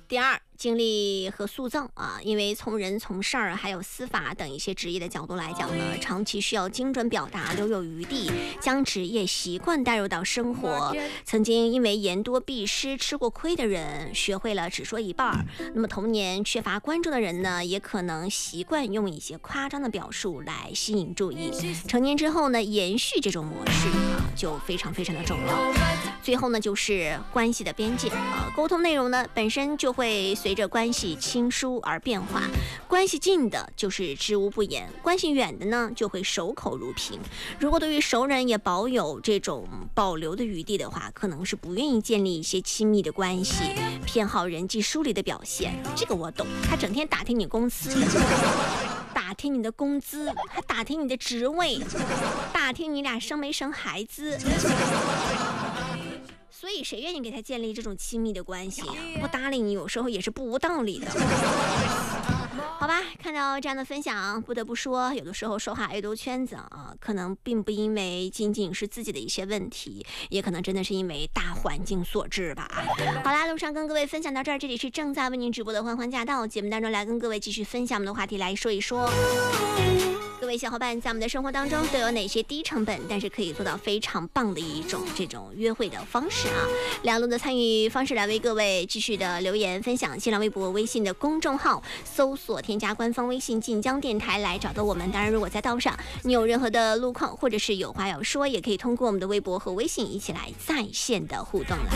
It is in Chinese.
第二，经历和塑造啊，因为从人从事儿还有司法等一些职业的角度来讲呢，长期需要精准表达，留有余地，将职业习惯带入到生活。曾经因为言多必失吃过亏的人，学会了只说一半。那么童年缺乏关注的人呢，也可能习惯用一些夸张的表述来吸引注意。成年之后呢，延续这种模式啊，就非常非常的重要。最后呢，就是关系的边界啊，沟通内容呢本身就会随着关系亲疏而变化，关系近的就是知无不言，关系远的呢就会守口如瓶。如果对于熟人也保有这种保留的余地的话，可能是不愿意建立一些亲密的关系，偏好人际疏离的表现。这个我懂，他整天打听你公司，打听你的工资，还打听你的职位，打听你俩生没生孩子。所以谁愿意给他建立这种亲密的关系啊？不搭理你有时候也是不无道理的。好吧，看到这样的分享，不得不说，有的时候说话爱兜圈子啊，可能并不因为仅仅是自己的一些问题，也可能真的是因为大环境所致吧。好啦，路上跟各位分享到这儿，这里是正在为您直播的欢欢驾到节目当中，来跟各位继续分享我们的话题，来说一说。各位小伙伴，在我们的生活当中都有哪些低成本但是可以做到非常棒的一种这种约会的方式啊？两路的参与方式来为各位继续的留言分享，新浪微博、微信的公众号搜索添加官方微信晋江电台来找到我们。当然，如果在道上你有任何的路况或者是有话要说，也可以通过我们的微博和微信一起来在线的互动了。